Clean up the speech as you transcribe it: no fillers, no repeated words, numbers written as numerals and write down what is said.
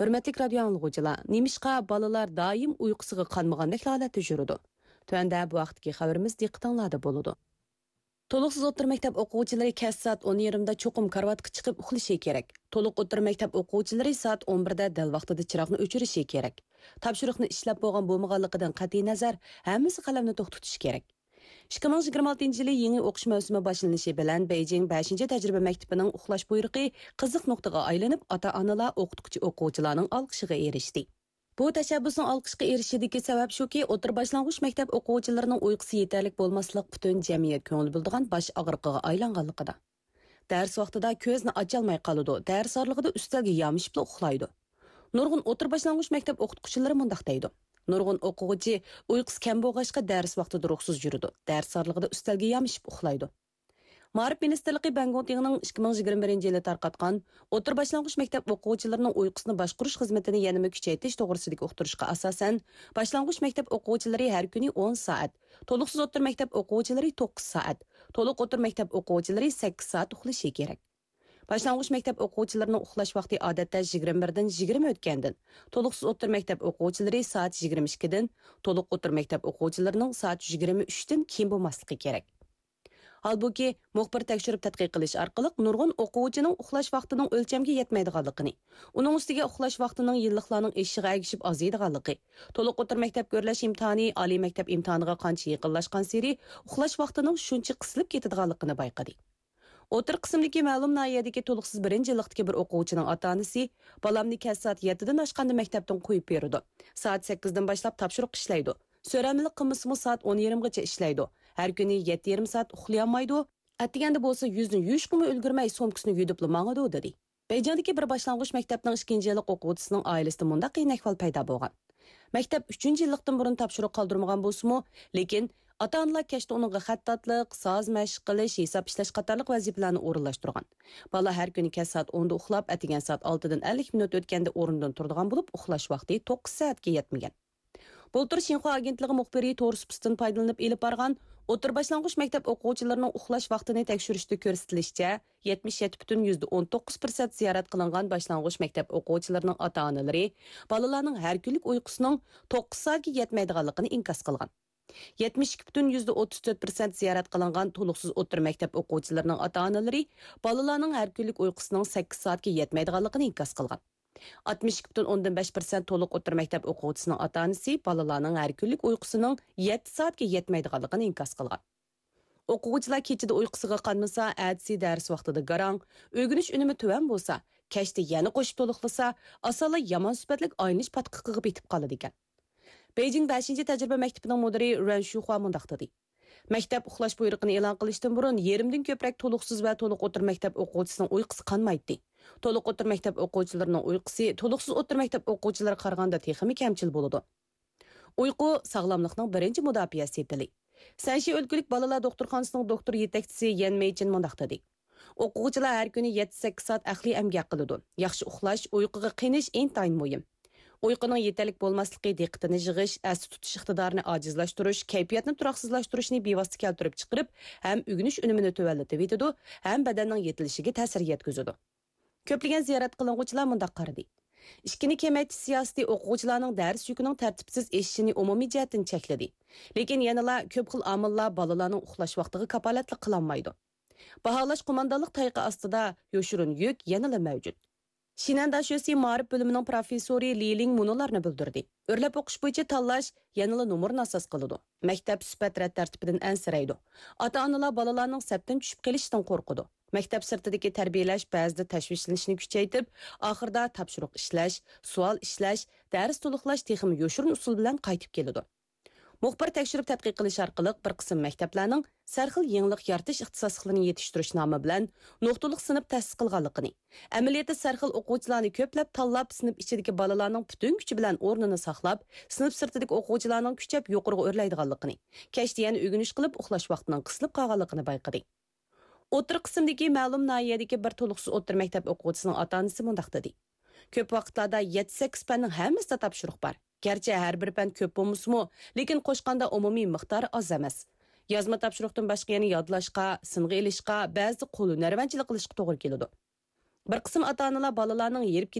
Hürmetlik radyo anlıqıcılar, nemişqa balalar daim uyqusiga qanmagandek holatda yuridi. Tuanda bu vaqtdagi xabarimiz diqqatinglarda bo'ladi. To'liqsiz o'rta maktab o'quvchilari kech soat 10:30da cho'qim karvatga chiqib uxlashi kerak. To'liq o'rta maktab o'quvchilari soat 11da dal vaqtida chiroqni o'chirishi kerak. Topshiriqni ishlab bo'lgan bo'lmaganligidan qat'iy nazar, hammasi qalamni to'xtatish kerak. 2026 yili yangi o'qish mavsumi boshlanishi bilan Beijing 5-tajriba maktabining uxlash buyrug'i qiziq nuqtaga aylanib, ota-onalar o'quvchilarning olqishiga erishdi. Bu tashabbusning olqishga erishishidagi sabab shuki, o'tir boshlang'ich maktab o'quvchilarining uyqusi yetarli bo'lmaslik butun jamiyat ko'ngil bildigan bosh og'riqiga aylanganligida. Dars vaqtida ko'zni ocholmay qoladi, dars orlig'ida ustalga yamishib uxlaydi. Nurg'un o'tir boshlang'ich maktab o'qituvchilari mundaq deydi. Nurg'un o'quvchi uyqusi kam bo'lg'achqa dars vaqtida ruxsiz yuridi. Dars orlig'ida ustalga yamishib uxlaydi. Ma'rif Ministerligi Bangkokning 2021-yili tarqatgan o'tir boshlang'ich maktab o'quvchilarining uyqusini boshqarish xizmatini yanada kuchaytirish to'g'risidagi uqtirishga asosan, boshlang'ich maktab o'quvchilari har kuni 10 soat, to'liqsiz o'tir maktab o'quvchilari 9 soat, to'liq o'tir maktab o'quvchilari 8 soat uxlashi kerak. Boshlang'ich maktab o'quvchilarining uxlash vaqti odatda 21 dan 20 o'tgandan, to'liqsiz o'tir maktab o'quvchilari soat 22 dan, to'liq o'tir maktab o'quvchilarining soat 23 dan keyin bo'lmasligi kerak. Halbuki, muxbir tekshirib tadqiq qilish orqali nurg'un o'quvchining uxlash vaqtining o'lchamga yetmaydiganligini, uning ustiga uxlash vaqtining yilliklarning eshiga agishib ozaydiganligi, to'liq o'tir maktab ko'rlash imtihoni oliy maktab imtihoniga qancha yaqinlashgan sari uxlash vaqtining shuncha qisilib ketadiganligini bayqadi. O'tir qismdagi ma'lum nahiyadagi to'liqsiz birinchi yillikdagi bir o'quvchining ota-onasi balamni kech soat 7 dan oshganda maktabdan qo'yib berdi. Soat 8 dan boshlab topshiriq ishlaydi. So'ramlilik qilmisimu soat 10:30gacha ishlaydi. Har kuni 7,5 soat uxlayolmaydi. Atganda bo'lsa yuzni yuvishga ulgurmay somkasini yudib mangadi dedi. Beijingdagi bir boshlang'ich maktabning 2-yillik o'quvchisining oilasida mundaq qiynakval paydo bo'lgan. Maktab 3-yillikdan burun topshiriq qoldirmagan bo'lsa-mu, lekin ota-onalar kechda uningga xattatlik, so'z mashq qilish, hisob ishlash qatorliq vazifalarni o'rinlashtirgan. Bola har kuni kech soat 10da uxlab, atgan soat 6 dan 50 minut o'tganda o'rnidan turadigan bo'lib, uxlash vaqti 9 soatga yetmagan. Bultur Xinhua agentligi muxbiri to'g'risida foydalanib elib borgan o'tir boshlang'ich maktab o'quvchilarining uxlash vaqtini tekshirishda ko'rsatilishicha, 77,19% ziyorat qilingan boshlang'ich maktab o'quvchilarining ota-onalari bolalarning har kunlik uyqusining 9 soatga yetmaydiganligini inkos qilgan. 72,34% ziyorat qilingan to'liqsiz o'tir maktab o'quvchilarining ota-onalari bolalarning har kunlik uyqusining 8 soatga yetmaydiganligini inkos qilgan. 62,5% to'liq o'tir maktab o'quvchisining ota-onasi bolalarning har kunlik uyqusining 7 soatga yetmaydiganligini inkos qilgan. O'quvchilar kechida uyqusiga qolmasa, atsi dars vaqtida garang, o'rganish unumi tuvan bo'lsa, kechda yana qo'shib to'liqlasa, asala yomon sifatlik aylanish patqiqiga betib qoladi ekan. Beijing 5-tajriba maktabining mudiri Ren Shuhua mundaq dedi. Maktab uxlash buyrug'ini e'lon qilishdan burun yerimdan ko'proq to'liqsiz va to'liq o'tir maktab o'quvchisining uyqusi qanmaydi. To'liq o'tir maktab o'quvchilarining uyqusi to'liqsiz o'tir maktab o'quvchilari qaraganda texnik kamchil bo'ladi. Uyqu sog'lomlikning birinchi mudofaasi tili. Sanshi o'lkulik bolalar doktorxonasining doktor yetakchisi Yan Meichin mundaq dedi. O'quvchilar har kuni 7-8 soat aqliy emgak qiladi. Yaxshi uxlash, uyquga qiynish intayin muhim. Uyquning yetarli bo'lmasligi diqqatni yig'ish, asli tutish iqtidorini ojizlashtirish, kayfiyatni turaqsizlashtirishni bevosita keltirib chiqarib, ham o'rganish unumini tuvallatib etadi, ham badanning yetilishiga ta'sir yetkazadi. Ko'plagan ziyorat qilinguvchilar mundaq qaradi. Ishkini kamaytish siyosati o'quvchilarning dars yukining tartibsiz eshishini umumiy jihatdan chekladi. Lekin yanala ko'p xil omillar bolalarning uxlash vaqtiga kapolatlik qilolmaydi. Baholash qo'mondonlik tayqi ostida yoshirin yuk yanala mavjud. Shinan Dashosi ma'rif bo'limining professori Li Ling munolarni bildirdi. O'rlab o'qish bo'yicha tanlash yanala nomerni asos qiladi. Maktab sifat tartibidan ansiraydi. Ota-onalar bolalarning sapdan tushib qolishidan qo'rqadi. Maktab sirtidagi tarbiyalash ba'zida tashvishlanishni kuchaytirib, oxirida topshiriq ishlash, savol ishlash, dars to'liqlash texnik yoshirin usul bilan qaytib keladi. Muxbir tekshirib tadqiq qilish orqali bir qism maktablarning sarxil yangilik yaratish ixtisoslarini yetishtirish nomi bilan nuqtaliq sinf ta'sis qilganligini, amaliyotda sarxil o'quvchilarni ko'plab tanlab sinf ichidagi bolalarning butun kuchi bilan o'rnini saqlab, sinf sirtidagi o'quvchilarning kuchab yuqoriga o'rlaydiganligini, kechda yana o'rganish qilib uxlash vaqtining qisilib qolganligini bayqadi. O'tir qismdagi ma'lum nahiyadagi bir to'liqsiz o'tir maktab o'quvchisining ota-onasi mundaq dedi. Ko'p vaqtlarda 7-8 fanning hammasida topshiriq bor. Garchi har bir fan ko'p bo'lmasa-mu, lekin qo'shganda umumiy miqdor oz emas. Yozma topshiriqdan boshqa yana yodlashga, sing'i ilishga, ba'zi qo'l hunarvanchilik qilishga to'g'ri keladi. Bir qism ota-onalar bolalarning yerib